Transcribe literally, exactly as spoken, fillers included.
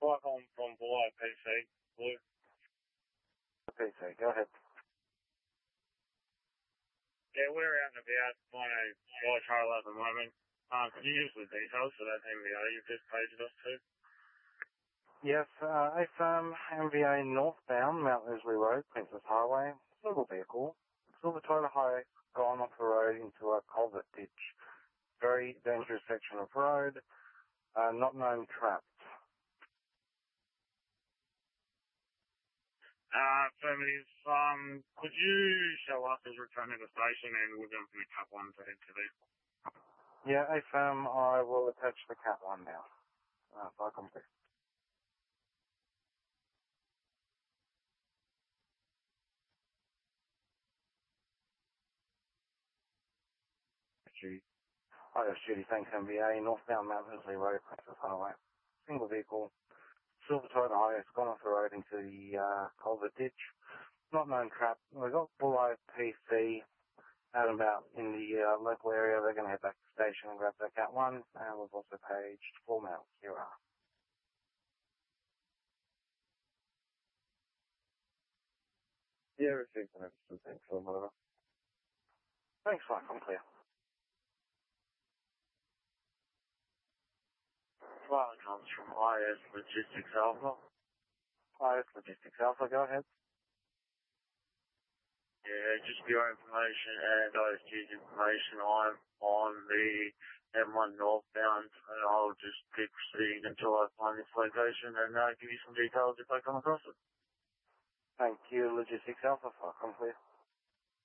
Flight on from below P C, Blue. P C, go ahead. Yeah, we're out and about on a flight trail at the moment. Um, can you use the details for that M V A you've just paged us to? Yes, uh, A F M M V A northbound, Mount Leslie Road, Princess Highway, single vehicle, Silver Toyota High, gone off the road into a culvert ditch. Very dangerous section of road, uh, not known trapped. Uh, affirmative. Um, could you show us as returning to the station and we're going from the Cat one to head to there? Yeah, A F M, I will attach the Cat one now. Uh, flight complete. Judy. Hi, that's Judy. Thanks, M V A. Northbound Mount Leslie Road, Princess Highway. Single vehicle. Silver Toyota High has gone off the road into the uh, culvert ditch. Not known trap. We've got below P C out and about in the uh, local area. They're going to head back to the station and grab their Cat one. And we've also paged four Mount Kira. Yeah, received an episode. Thanks, or whatever. Thanks, Mike. I'm clear. Flight comes from I S Logistics Alpha. I S Logistics Alpha, go ahead. Yeah, just for your information and O S G's information, I'm on the M one northbound and I'll just keep proceeding until I find this location and uh, give you some details if I come across it. Thank you, Logistics Alpha. I'm clear.